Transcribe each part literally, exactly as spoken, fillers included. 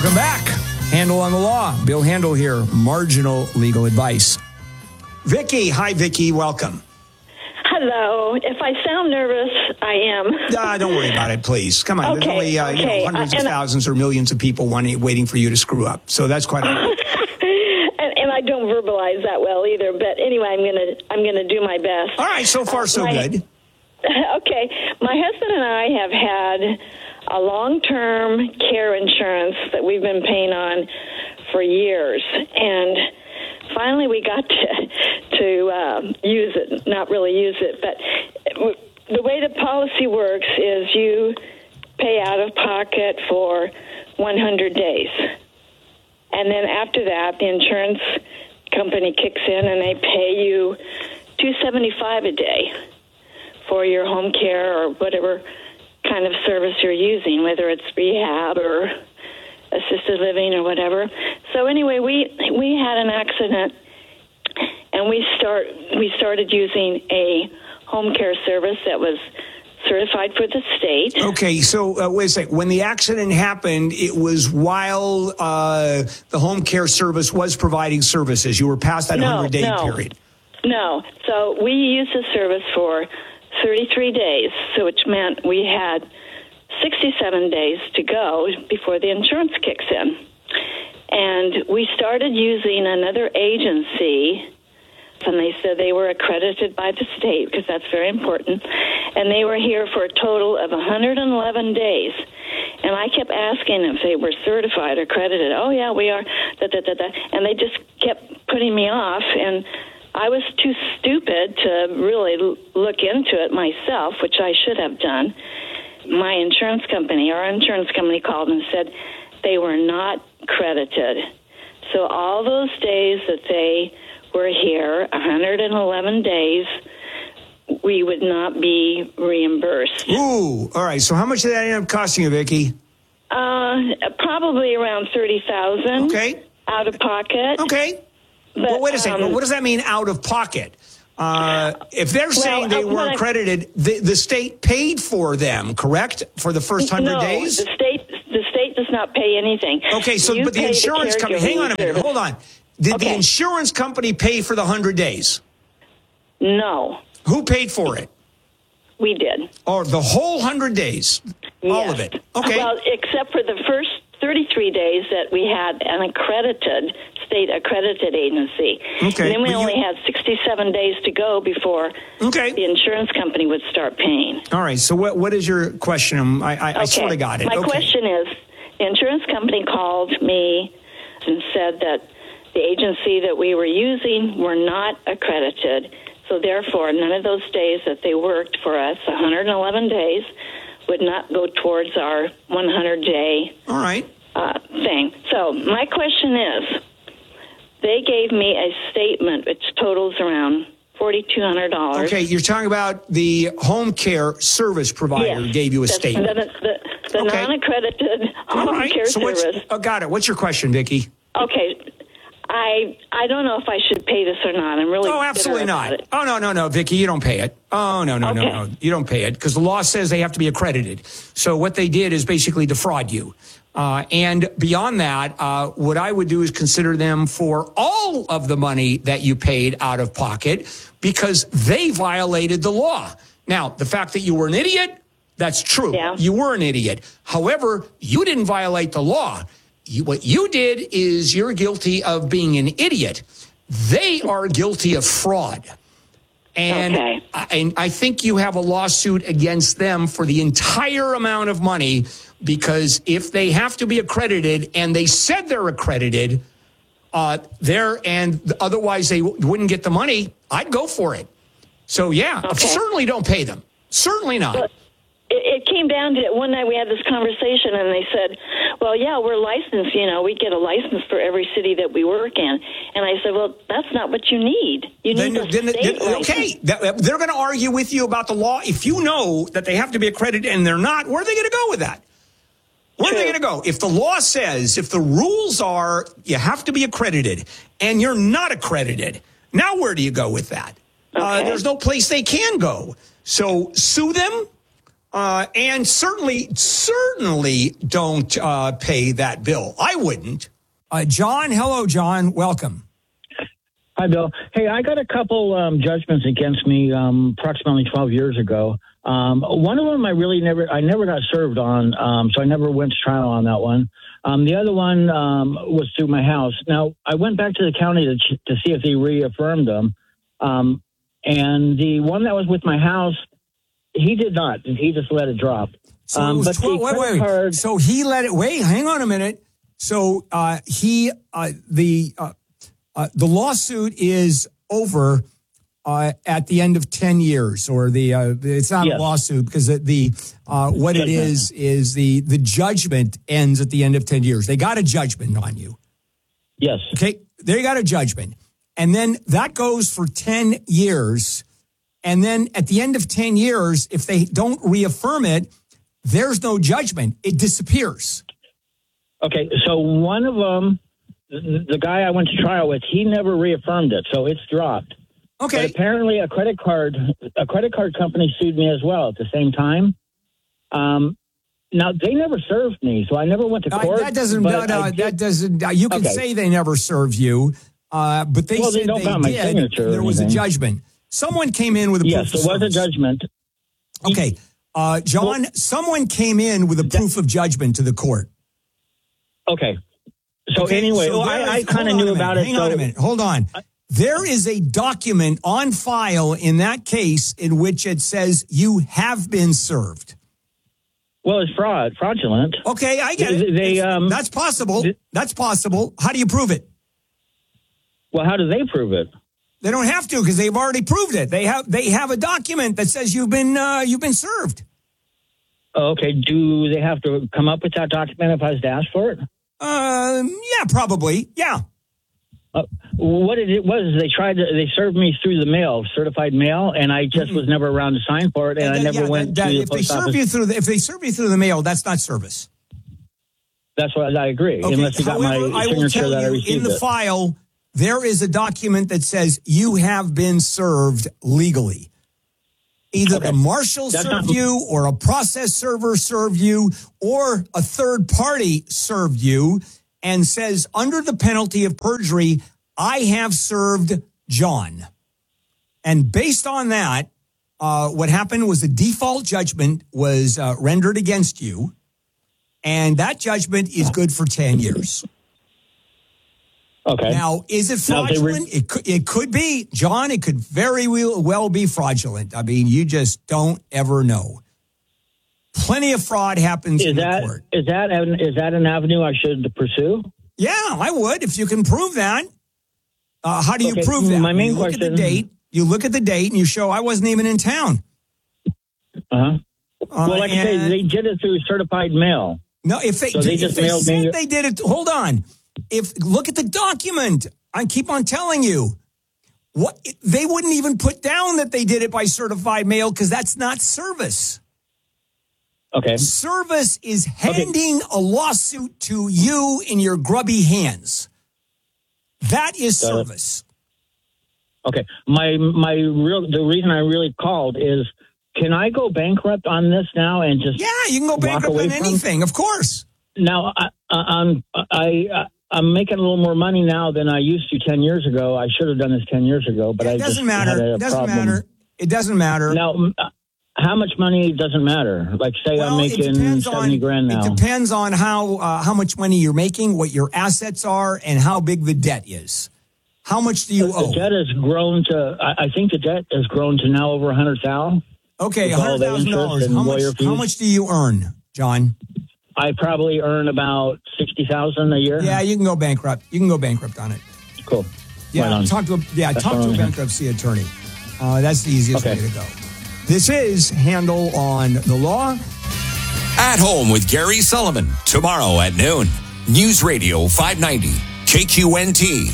Welcome back. Handel on the Law. Bill Handel here. Marginal legal advice. Vicky. Hi, Vicky. Welcome. Hello. If I sound nervous, I am. Ah, don't worry about it, please. Come on. Okay, There's only uh, okay. you know, hundreds uh, of thousands or millions of people wanting, waiting for you to screw up. So that's quite all right. and, and I don't verbalize that well either. But anyway, I'm gonna I'm gonna do my best. All right. So far, Uh, so my, good. Okay. My husband and I have had a long-term care insurance that we've been paying on for years, and finally we got to to uh, use it. Not really use it, but the way the policy works is you pay out of pocket for one hundred days, and then after that, the insurance company kicks in and they pay you two seventy-five a day for your home care or whatever kind of service you're using, whether it's rehab or assisted living or whatever. So anyway, we we had an accident, and we start we started using a home care service that was certified for the state. Okay, so uh, wait a second. When the accident happened, it was while uh, the home care service was providing services. You were past that No, hundred-day no. period. No. So we used the service for thirty-three days, so which meant we had sixty-seven days to go before the insurance kicks in. And we started using another agency, and they said they were accredited by the state, because that's very important. And they were here for a total of one hundred eleven days. And I kept asking if they were certified or accredited. Oh, yeah, we are. Da, da, da, da. And they just kept putting me off. And I was too stupid to really l- look into it myself, which I should have done. My insurance company, our insurance company called and said they were not credited. So all those days that they were here, one hundred eleven days, we would not be reimbursed. Ooh, all right. So how much did that end up costing you, Vicky? Uh, probably around thirty thousand dollars Okay. out of pocket. Okay. But, well, wait a second. um, What does that mean, out of pocket? Uh, if they're saying they uh, were when I- accredited, the, the state paid for them, correct? For the first hundred no, days? the state the state does not pay anything. Okay, so You but the pay insurance company, hang on a minute, caregiver hold on. Did Okay. the insurance company pay for the hundred days? No, Who paid for it? we did. Or the whole hundred days? All Yes. of it? Okay. Well, except for the first thirty-three days that we had an accredited, state accredited agency. Okay, And then we but you- only had sixty-seven days to go before Okay. the insurance company would start paying. All right. So what what is your question? Um, I, I, I Okay. sort of got it. My okay. question is, the insurance company called me and said that the agency that we were using were not accredited. So therefore, none of those days that they worked for us, one hundred eleven days, would not go towards our one hundred day All right. uh, thing. So my question is, they gave me a statement which totals around four thousand two hundred dollars. Okay, you're talking about the home care service provider Yes. gave you a the, statement. The, the, the Okay. non-accredited All home right. care So what's, service. oh, got it. What's your question, Vicky? Okay. I I don't know if I should pay this or not. I'm really Oh, bitter absolutely about not. it. Oh, no, no, no, Vicky, you don't pay it. Oh, no, no, no, Okay. no. You don't pay it because the law says they have to be accredited. So what they did is basically defraud you. Uh, and beyond that, uh, what I would do is consider them for all of the money that you paid out of pocket because they violated the law. Now, the fact that you were an idiot, that's true. Yeah. You were an idiot. However, you didn't violate the law. You, what you did is you're guilty of being an idiot. They are guilty of fraud. And, Okay. I, and I think you have a lawsuit against them for the entire amount of money because if they have to be accredited and they said they're accredited, uh, there and otherwise they w- wouldn't get the money, I'd go for it. So, yeah, Okay. certainly don't pay them. Certainly not. But it, it came down to one night we had this conversation and they said, well, yeah, we're licensed. You know, we get a license for every city that we work in. And I said, well, that's not what you need. You Then, need the then, state then- license. okay, That- they're going to argue with you about the law. If you know that they have to be accredited and they're not, where are they going to go with that? Where are they True. going to go? If the law says, if the rules are you have to be accredited and you're not accredited, now where do you go with that? Uh, Okay. there's no place they can go. So sue them. Uh, and certainly, certainly don't uh, pay that bill. I wouldn't. Uh, John, hello, John. Welcome. Hi, Bill. Hey, I got a couple um, judgments against me um, approximately twelve years ago. Um, one of them I really never, I never got served on, um, so I never went to trial on that one. Um, the other one um, was through my house. Now, I went back to the county to, to see if they reaffirmed them, um, and the one that was with my house, he did not. He just let it drop. So um, it was but twelve, the wait, wait, wait. card, So he let it. Wait, hang on a minute. So uh, he uh, the uh, uh, the lawsuit is over uh, at the end of ten years, or the uh, it's not yes. a lawsuit because the, the uh, what it is is the the judgment ends at the end of ten years. They got a judgment on you. Yes. Okay, they got a judgment, and then that goes for ten years. And then at the end of ten years, if they don't reaffirm it, there's no judgment. It disappears. Okay, so one of them, the, the guy I went to trial with, he never reaffirmed it, so it's dropped. Okay. But apparently a credit card, a credit card company sued me as well at the same time. Um, now, they never served me, so I never went to court. Uh, that doesn't, no, no, that doesn't, uh, you can okay. say they never served you, uh, but they well, said they, don't they got my did. Signature there was a judgment. Someone came in with a yes, proof of there was service. a judgment. Okay. Uh, John, well, someone came in with a proof of judgment to the court. Okay. So okay, anyway, so well, I, I kind of knew about it. Hang so, on a minute. Hold on. There is a document on file in that case in which it says you have been served. Well, it's fraud, fraudulent. Okay, I get they, it. They, um, That's possible. They, That's possible. How do you prove it? Well, how do they prove it? They don't have to because they've already proved it. They have they have a document that says you've been uh, you've been served. Okay. Do they have to come up with that document if I was to ask for it? Uh, yeah, probably. Yeah. Uh, what it was, they tried to, they served me through the mail, certified mail, and I just mm-hmm. was never around to sign for it, and, and then, I never yeah, went that, that, to the if post they serve office. You through the, if they serve you through the mail, that's not service. That's what I agree, okay. unless you got However, my I will signature tell that you, I received in the it. file, there is a document that says you have been served legally. Either okay. the marshal that's served not- you, or a process server served you, or a third party served you, and says, under the penalty of perjury, I have served John. And based on that, uh, what happened was a default judgment was uh, rendered against you, and that judgment is good for ten years. Okay. Now, is it fraudulent? Re- it, could, it could be. John, it could very well be fraudulent. I mean, you just don't ever know. Plenty of fraud happens is in that, the court. Is that, an, is that an avenue I should pursue? Yeah, I would, if you can prove that. Uh, how do you okay. prove that? My main you look question, at the date. You look at the date and you show I wasn't even in town. Uh-huh. Uh, well, like I say, they did it through certified mail. No, if they, so they, if just they mailed said me. they did it, hold on. If look at the document. I keep on telling you. What they wouldn't even put down that they did it by certified mail because that's not service. Okay. Service is handing okay. a lawsuit to you in your grubby hands. That is Got service. It. Okay. My my real the reason I really called is, can I go bankrupt on this now and just yeah, you can go bankrupt on anything, of course. Now I, I'm I I'm making a little more money now than I used to ten years ago. I should have done this ten years ago, but it I doesn't just matter. Had a it doesn't problem. matter. It doesn't matter. Now, how much money doesn't matter? Like, say well, I'm making seventy on, grand now. It depends on how uh, how much money you're making, what your assets are, and how big the debt is. How much do you the, owe? The debt has grown to. I, I think the debt has grown to now over a hundred thousand. Okay, a hundred thousand dollars. How much? How much do you earn, John? I probably earn about sixty thousand a year. Yeah, you can go bankrupt. You can go bankrupt on it. Cool. Yeah, right talk to a, yeah, That's talk to a bankruptcy attorney. Uh, that's the easiest okay. way to go. This is Handel on the Law. At Home with Gary Sullivan, tomorrow at noon. News Radio five ninety, K Q N T.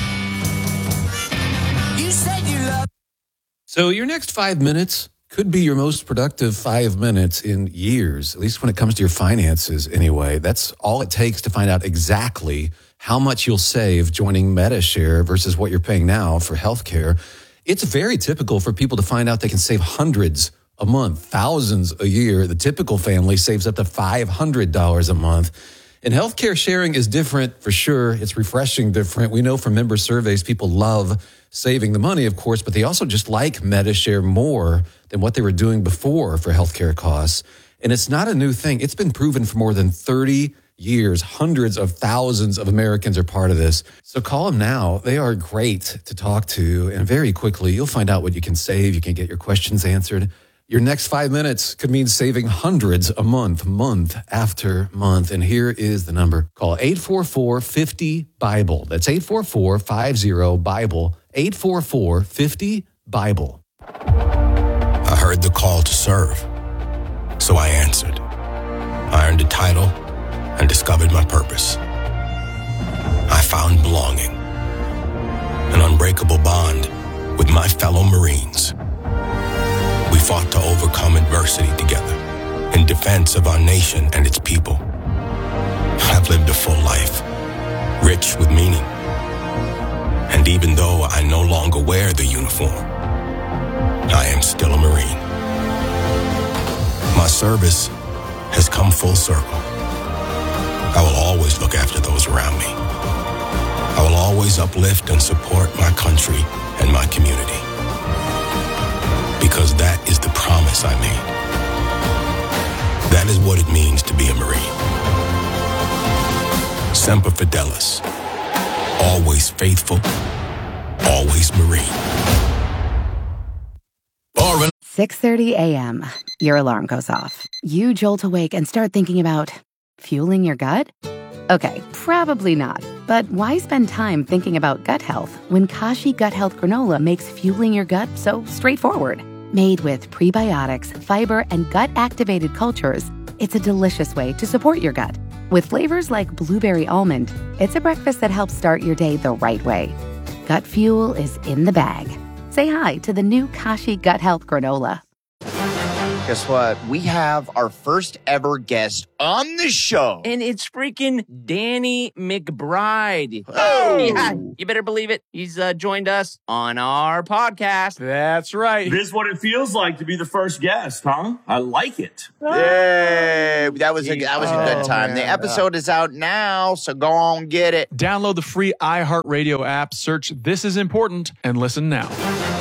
You said you love. So your next five minutes could be your most productive five minutes in years, at least when it comes to your finances anyway. That's all it takes to find out exactly how much you'll save joining MediShare versus what you're paying now for healthcare. It's very typical for people to find out they can save hundreds a month, thousands a year. The typical family saves up to five hundred dollars a month. And healthcare sharing is different for sure. It's refreshing different. We know from member surveys, people love saving the money, of course, but they also just like Medi-Share more than what they were doing before for healthcare costs. And it's not a new thing. It's been proven for more than thirty years. Hundreds of thousands of Americans are part of this. So call them now. They are great to talk to. And very quickly, you'll find out what you can save. You can get your questions answered. Your next five minutes could mean saving hundreds a month, month after month. And here is the number. Call eight four four, five zero, BIBLE. That's eight four four, five zero, BIBLE. eight four four, five zero, BIBLE. I heard the call to serve, so I answered. I earned a title and discovered my purpose. I found belonging, an unbreakable bond with my fellow Marines. We fought to overcome adversity together in defense of our nation and its people. I've lived a full life, rich with meaning. And even though I no longer wear the uniform, I am still a Marine. My service has come full circle. I will always look after those around me. I will always uplift and support my country and my community. Because that is the promise I made. That is what it means to be a Marine. Semper Fidelis. Always faithful. Always Marine. Born- six thirty a.m. Your alarm goes off. You jolt awake and start thinking about fueling your gut? Okay, probably not. But why spend time thinking about gut health when Kashi Gut Health Granola makes fueling your gut so straightforward? Made with prebiotics, fiber, and gut-activated cultures, it's a delicious way to support your gut. With flavors like blueberry almond, it's a breakfast that helps start your day the right way. Gut fuel is in the bag. Say hi to the new Kashi Gut Health Granola. Guess what? We have our first ever guest on the show. And it's freaking Danny McBride. Oh! Yeah, you better believe it. He's uh, joined us on our podcast. That's right. This is what it feels like to be the first guest, huh? I like it. Yay! That was a, that was a good Oh, time. man. The episode is out now, so go on get it. Download the free iHeartRadio app, search This Is Important, and listen now.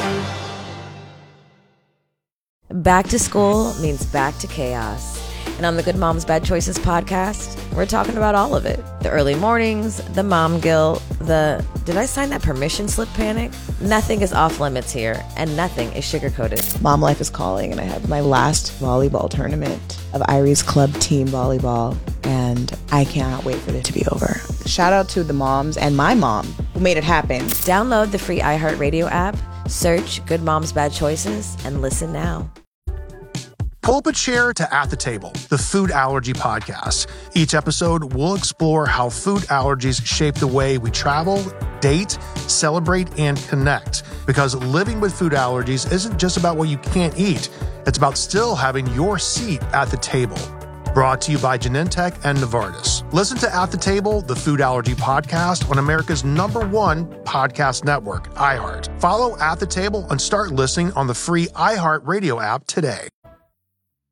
Back to school means back to chaos. And on the Good Moms Bad Choices podcast, we're talking about all of it. The early mornings, the mom guilt, the did I sign that permission slip panic? Nothing is off limits here, and nothing is sugar-coated. Mom life is calling, and I have my last volleyball tournament of Irie's club team volleyball, and I cannot wait for it to be over. Shout out to the moms and my mom who made it happen. Download the free iHeartRadio app, search Good Moms Bad Choices, and listen now. Pull up a chair to At the Table, the food allergy podcast. Each episode, we'll explore how food allergies shape the way we travel, date, celebrate, and connect. Because living with food allergies isn't just about what you can't eat. It's about still having your seat at the table. Brought to you by Genentech and Novartis. Listen to At the Table, the food allergy podcast on America's number one podcast network, iHeart. Follow At the Table and start listening on the free iHeartRadio app today.